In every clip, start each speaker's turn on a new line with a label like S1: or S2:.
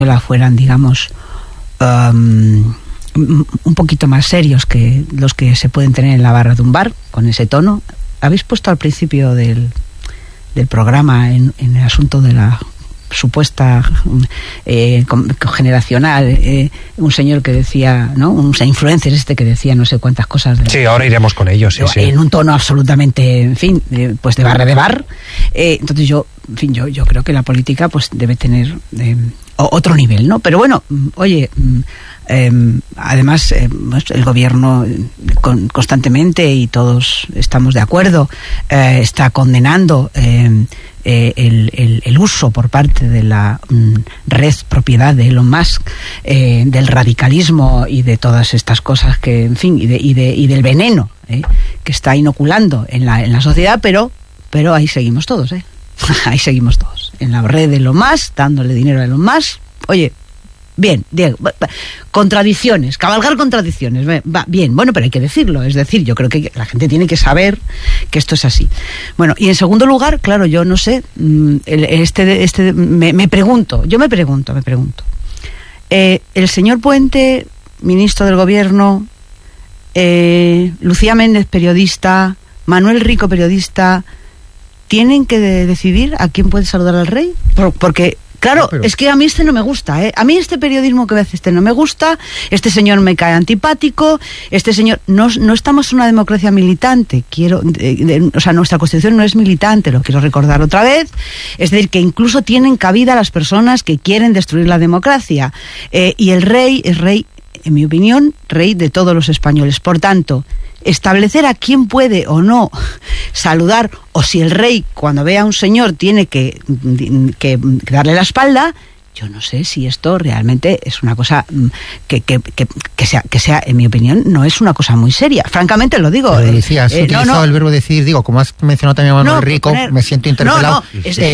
S1: fueran, digamos, un poquito más serios que los que se pueden tener en la barra de un bar, con ese tono. Habéis puesto al principio del programa en el asunto de la supuesta generacional, un señor que decía, ¿no? Un influencer que decía no sé cuántas cosas.
S2: Sí, ahora iremos con ellos, sí.
S1: En un tono absolutamente, en fin, pues de bar. Entonces yo creo que la política pues debe tener otro nivel, ¿no? Pero bueno, oye, además el gobierno constantemente, y todos estamos de acuerdo, está condenando el uso por parte de la red propiedad de Elon Musk, del radicalismo y de todas estas cosas que, en fin, y del veneno que está inoculando en la sociedad, pero ahí seguimos todos, ahí seguimos todos en la red de Elon Musk, dándole dinero a Elon Musk. Oye, bien, Diego, contradicciones, cabalgar contradicciones, va bien, bueno, pero hay que decirlo, es decir, yo creo que la gente tiene que saber que esto es así. Bueno, y en segundo lugar, claro, yo no sé, me pregunto, el señor Puente, ministro del gobierno, Lucía Méndez, periodista, Manuel Rico, periodista, ¿tienen que decidir a quién puede saludar al rey? Porque claro, es que a mí no me gusta, a mí este periodismo que hace no me gusta, este señor me cae antipático, este señor, no estamos en una democracia militante, nuestra Constitución no es militante, lo quiero recordar otra vez, es decir, que incluso tienen cabida las personas que quieren destruir la democracia, y el rey es rey, en mi opinión, rey de todos los españoles. Por tanto, establecer a quién puede o no saludar, o si el rey cuando ve a un señor tiene que darle la espalda, yo no sé si esto realmente es una cosa que sea, en mi opinión, no es una cosa muy seria. Francamente lo digo.
S3: Pero decía, has utilizado el verbo decidir, digo, como has mencionado también a Manuel Rico, me siento interpelado.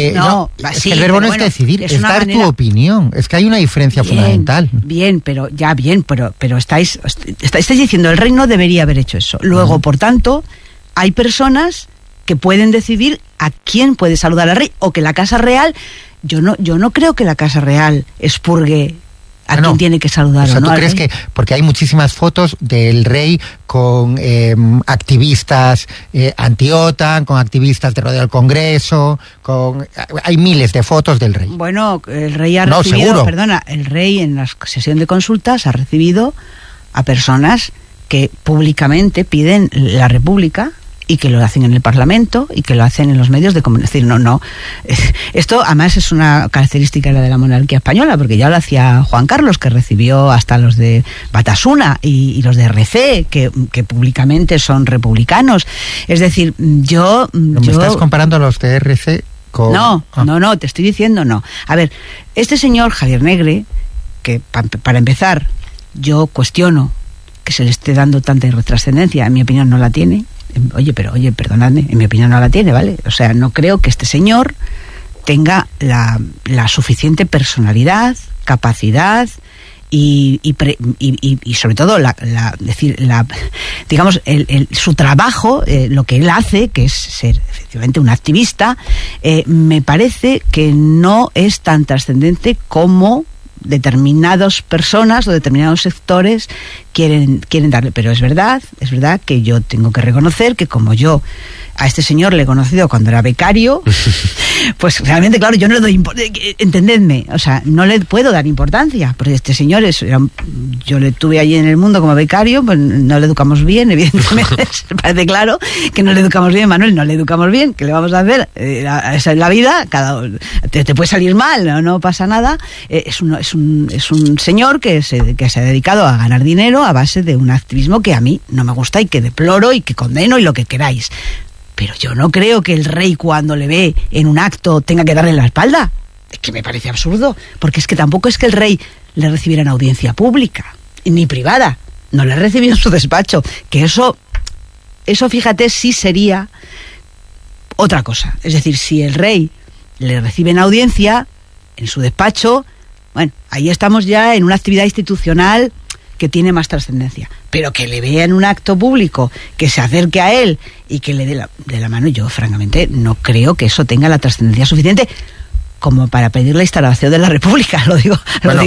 S3: El verbo no es decidir, es dar tu opinión. Es que hay una diferencia fundamental.
S1: Bien, pero estáis diciendo, el rey no debería haber hecho eso. Luego, por tanto, hay personas que pueden decidir a quién puede saludar al rey, o que la Casa Real... Yo no creo que la Casa Real expurgue a quien tiene que saludar. O sea,
S3: ¿tú crees que...? Porque hay muchísimas fotos del rey con activistas anti-OTAN, con activistas de rodeo del Congreso, hay miles de fotos del rey.
S1: Bueno, el rey ha recibido... el rey en la sesión de consultas ha recibido a personas que públicamente piden la República, y que lo hacen en el Parlamento y que lo hacen en los medios de comunicación. No. Esto además es una característica de la monarquía española, porque ya lo hacía Juan Carlos, que recibió hasta los de Batasuna y los de RC, que públicamente son republicanos. Es decir, ¿Me
S3: estás comparando a los de RC con...?
S1: No, te estoy diciendo no. A ver, este señor Javier Negre, que para empezar, yo cuestiono que se le esté dando tanta trascendencia, en mi opinión no la tiene. Oye, perdonadme, en mi opinión no la tiene, ¿vale? O sea, no creo que este señor tenga la suficiente personalidad, capacidad y sobre todo su trabajo, lo que él hace, que es ser efectivamente un activista, me parece que no es tan trascendente como determinadas personas o determinados sectores quieren darle. Pero es verdad que yo tengo que reconocer que, como yo a este señor le he conocido cuando era becario, pues realmente, claro, yo no le doy entendedme, o sea, no le puedo dar importancia, porque este señor yo le tuve allí en el mundo como becario, pues no le educamos bien, evidentemente. Parece claro que no le educamos bien, Manuel, no le educamos bien, ¿qué le vamos a hacer? Esa es la vida, te puede salir mal, no pasa nada. Es un señor que se ha dedicado a ganar dinero a base de un activismo que a mí no me gusta y que deploro y que condeno y lo que queráis. Pero yo no creo que el rey, cuando le ve en un acto, tenga que darle la espalda. Es que me parece absurdo, porque es que tampoco es que el rey le recibiera en audiencia pública, ni privada. No le recibió en su despacho. Que eso, fíjate, sí sería otra cosa. Es decir, si el rey le recibe en audiencia, en su despacho, bueno, ahí estamos ya en una actividad institucional que tiene más trascendencia. Pero que le vea en un acto público, que se acerque a él y que le dé la mano, yo francamente no creo que eso tenga la trascendencia suficiente, como para pedir la instalación de la República, lo digo